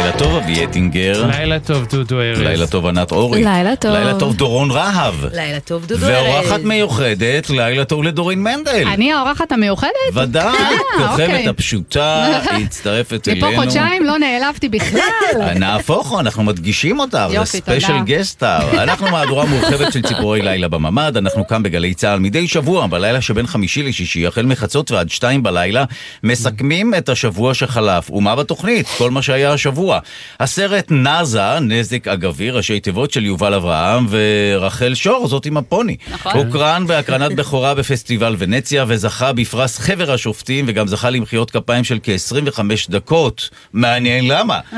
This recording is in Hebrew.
לילה טוב אבי אטינגר. לילה טוב דודו ארז. לילה טוב ענת אורי. לילה טוב. לילה טוב דורון רהב. לילה טוב דודו ארז. ואורחת מיוחדת, לילה טוב לדורין מנדל. אני האורחת המיוחדת? ודאי, כוכבת אוקיי. הפשוטה, היא הצטרפת אלינו. מפה חודשיים לא נעלבתי בכלל. נהפוך, אנחנו מדגישים אותה, זה יופי, ספיישל תודה. גסטר. אנחנו מהדורה מורחבת של ציפורי לילה בממד, אנחנו כאן בגלי צהל מדי שבוע, בלילה שבין חמישי לשישי, החל מחצות ועד 2 בלילה, מסכמים את השבוע שחלף. ומה בתוכנית? כל מה שהיה השבוע. הסרט נזה, נזק אגבי, ראשי תיבות של יובל אברהם ורחל שור, זאת עם הפוני. נכון. הוקרן בהקרנת בכורה בפסטיבל ונציה, וזכה בפרס חבר השופטים, וגם זכה למחיאות כפיים של כ-25 דקות. מעניין למה?